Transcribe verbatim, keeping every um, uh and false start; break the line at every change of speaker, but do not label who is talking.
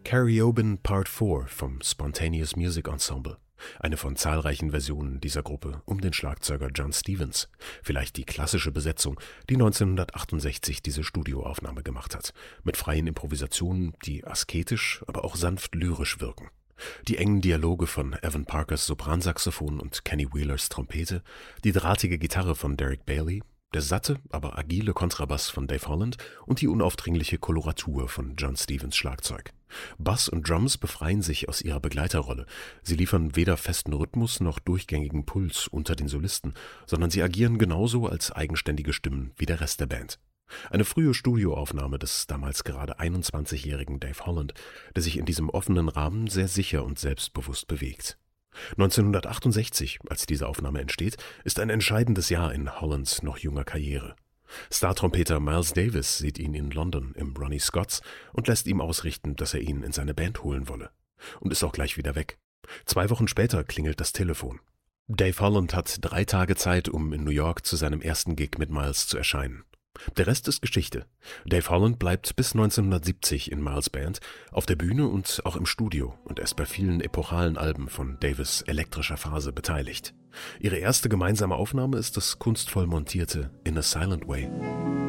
Karaoke Part vier vom Spontaneous Music Ensemble. Eine von zahlreichen Versionen dieser Gruppe um den Schlagzeuger Jon Stevens. Vielleicht die klassische Besetzung, die neunzehnhundertachtundsechzig diese Studioaufnahme gemacht hat. Mit freien Improvisationen, die asketisch, aber auch sanft lyrisch wirken. Die engen Dialoge von Evan Parkers Sopransaxophon und Kenny Wheelers Trompete, die drahtige Gitarre von Derek Bailey, der satte, aber agile Kontrabass von Dave Holland und die unaufdringliche Koloratur von Jon Stevens Schlagzeug. Bass und Drums befreien sich aus ihrer Begleiterrolle. Sie liefern weder festen Rhythmus noch durchgängigen Puls unter den Solisten, sondern sie agieren genauso als eigenständige Stimmen wie der Rest der Band. Eine frühe Studioaufnahme des damals gerade einundzwanzigjährigen Dave Holland, der sich in diesem offenen Rahmen sehr sicher und selbstbewusst bewegt. neunzehnhundertachtundsechzig, als diese Aufnahme entsteht, ist ein entscheidendes Jahr in Hollands noch junger Karriere. Star-Trompeter Miles Davis sieht ihn in London im Ronnie Scott's und lässt ihm ausrichten, dass er ihn in seine Band holen wolle. Und ist auch gleich wieder weg. Zwei Wochen später klingelt das Telefon. Dave Holland hat drei Tage Zeit, um in New York zu seinem ersten Gig mit Miles zu erscheinen. Der Rest ist Geschichte. Dave Holland bleibt bis neunzehnhundertsiebzig in Miles' Band, auf der Bühne und auch im Studio und er ist bei vielen epochalen Alben von Davis' elektrischer Phase beteiligt. Ihre erste gemeinsame Aufnahme ist das kunstvoll montierte In a Silent Way.